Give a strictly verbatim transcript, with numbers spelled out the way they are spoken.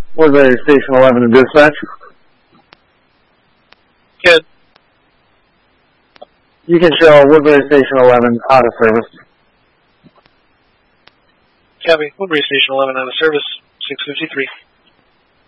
Woodbury Station eleven to dispatch. Good. You can show Woodbury Station eleven out of service. Copy. Woodbury Station eleven out of service. six fifty-three.